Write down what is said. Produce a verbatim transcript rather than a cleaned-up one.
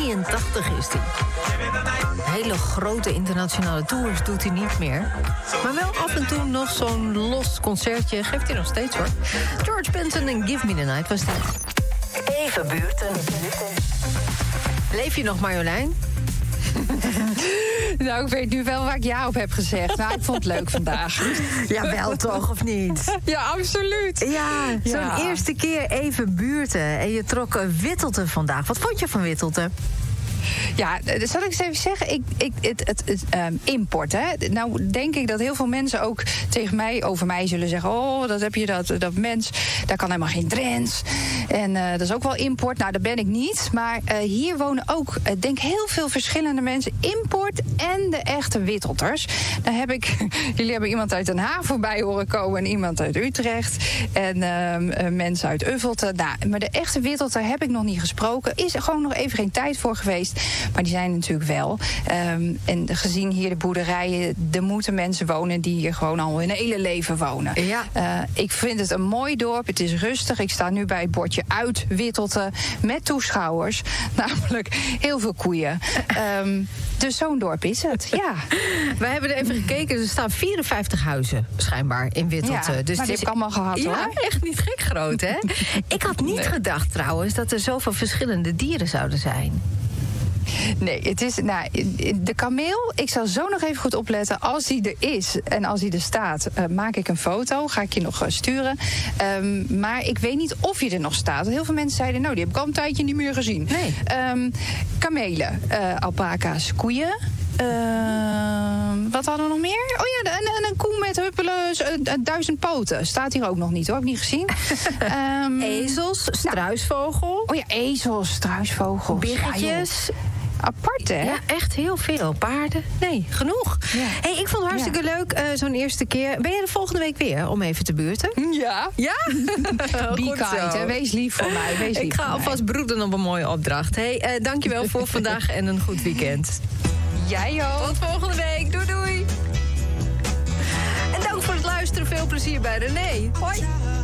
drieëntachtig is hij. Hele grote internationale tours doet hij niet meer. Maar wel af en toe nog zo'n los concertje geeft hij nog steeds, hoor. George Benson en Give Me The Night was dit. Even buurten. Leef je nog, Marjolein? Nou, ik weet nu wel waar ik ja op heb gezegd. Nou, ik vond het leuk vandaag. Ja, wel toch, of niet? Ja, absoluut. Ja, zo'n Ja. eerste keer even buurten. En je trok een Wittelte vandaag. Wat vond je van Wittelte? Ja, eh, zal ik eens even zeggen? Ik, ik, het het, het ehm, import, hè. Nou denk ik dat heel veel mensen ook tegen mij, over mij zullen zeggen... oh, dat heb je, dat, dat mens, daar kan helemaal geen Drents. En uh, dat is ook wel import. Nou, dat ben ik niet. Maar uh, hier wonen ook, ik uh, denk heel veel verschillende mensen. Import en de echte Wittelters. Dan heb ik, jullie hebben iemand uit Den Haag voorbij horen komen... en iemand uit Utrecht. En uh, uh, mensen uit Uffelte. Nou, maar de echte Wittelter heb ik nog niet gesproken. Is er gewoon nog even geen tijd voor geweest. Maar die zijn natuurlijk wel. Um, en gezien hier de boerderijen, er moeten mensen wonen die hier gewoon al hun hele leven wonen. Ja. Uh, ik vind het een mooi dorp. Het is rustig. Ik sta nu bij het bordje uit Wittelte met toeschouwers. Namelijk heel veel koeien. Um, dus zo'n dorp is het, ja. Wij hebben er even gekeken. Er staan vierenvijftig huizen schijnbaar in Wittelte. Ja, dus maar het die heb ik allemaal gehad, ja, hoor. echt niet gek groot, hè? Ik had niet Nee. gedacht trouwens dat er zoveel verschillende dieren zouden zijn. Nee, het is, nou, de kameel, ik zal zo nog even goed opletten. Als die er is en als die er staat, uh, maak ik een foto. Ga ik je nog uh, sturen. Um, maar ik weet niet of je er nog staat. Want heel veel mensen zeiden, nou, die heb ik al een tijdje niet meer gezien. Nee. Um, kamelen, uh, alpaca's, koeien. Uh, wat hadden we nog meer? Oh ja, een, een, een koe met huppelen, uh, duizend poten. Staat hier ook nog niet, hoor. Heb ik niet gezien. um, Ezels, struisvogel, oh ja, ezels, struisvogels. biggetjes. Ja, apart, hè? Ja, echt heel veel. Paarden. Nee, genoeg. Ja. Hey, ik vond het hartstikke leuk, uh, zo'n eerste keer. Ben je de volgende week weer om even te buurten? Ja. Ja? Be kind, hè? Wees lief voor mij. Wees lief Ik ga voor mij. alvast broeden op een mooie opdracht. Hey, uh, dankjewel voor vandaag en een goed weekend. Jij ook. Tot volgende week. Doei doei. En dank voor het luisteren. Veel plezier bij René. Hoi.